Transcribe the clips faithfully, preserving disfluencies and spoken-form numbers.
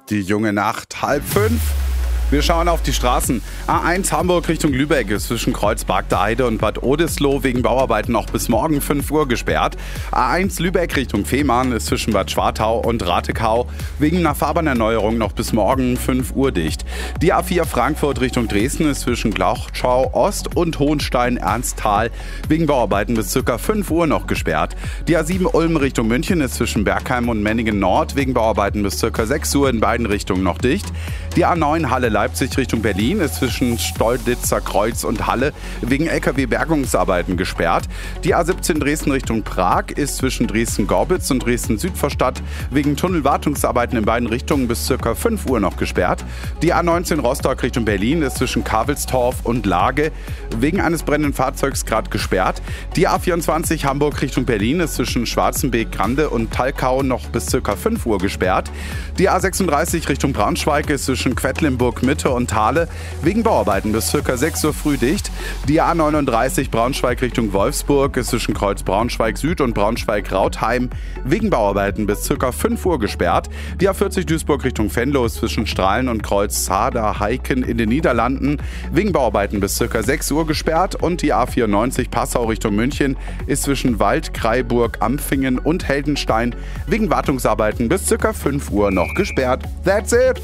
Die junge Nacht, halb fünf. Wir schauen auf die Straßen. A eins Hamburg Richtung Lübeck ist zwischen Kreuzberg Heide und Bad Oldesloe wegen Bauarbeiten noch bis morgen fünf Uhr gesperrt. A eins Lübeck Richtung Fehmarn ist zwischen Bad Schwartau und Ratekau wegen einer Fahrbahnerneuerung noch bis morgen fünf Uhr dicht. Die A vier Frankfurt Richtung Dresden ist zwischen Glauchau Ost und Hohenstein-Ernsthal wegen Bauarbeiten bis ca. fünf Uhr noch gesperrt. Die A sieben Ulm Richtung München ist zwischen Bergheim und Menningen Nord wegen Bauarbeiten bis ca. sechs Uhr in beiden Richtungen noch dicht. Die A neun Halle Leipzig Richtung Berlin ist zwischen Stolditzer Kreuz und Halle wegen L K W-Bergungsarbeiten gesperrt. Die A siebzehn Dresden Richtung Prag ist zwischen Dresden-Gorbitz und Dresden-Südvorstadt wegen Tunnelwartungsarbeiten in beiden Richtungen bis ca. fünf Uhr noch gesperrt. Die A neunzehn Rostock Richtung Berlin ist zwischen Kavelstorf und Lage wegen eines brennenden Fahrzeugs gerade gesperrt. Die A vierundzwanzig Hamburg Richtung Berlin ist zwischen Schwarzenbeek-Grande und Talkau noch bis ca. fünf Uhr gesperrt. Die A sechsunddreißig Richtung Braunschweig ist zwischen Quedlinburg Mitte und Thale wegen Bauarbeiten bis ca. sechs Uhr früh dicht. Die A neununddreißig Braunschweig Richtung Wolfsburg ist zwischen Kreuz Braunschweig Süd und Braunschweig Rautheim wegen Bauarbeiten bis ca. fünf Uhr gesperrt. Die A vierzig Duisburg Richtung Venlo ist zwischen Strahlen und Kreuz Saar-Heiken in den Niederlanden wegen Bauarbeiten bis ca. sechs Uhr gesperrt. Und die A vierundneunzig Passau Richtung München ist zwischen Wald, Kreiburg, Ampfingen und Heldenstein wegen Wartungsarbeiten bis ca. fünf Uhr noch gesperrt. That's it!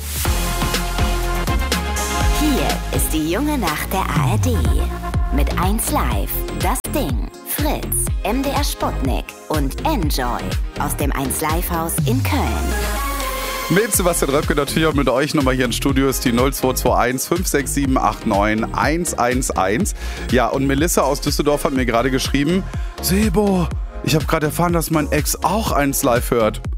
Hier ist die junge Nacht der A R D. Mit eins Live, Das Ding, Fritz, M D R Sputnik und Enjoy aus dem eins Live Haus in Köln. Mit Sebastian Röpke natürlich auch mit euch nochmal hier im Studio ist die null zwei zwei eins fünf sechs sieben acht neun eins eins eins. Ja, und Melissa aus Düsseldorf hat mir gerade geschrieben, Sebo, ich habe gerade erfahren, dass mein Ex auch eins Live hört.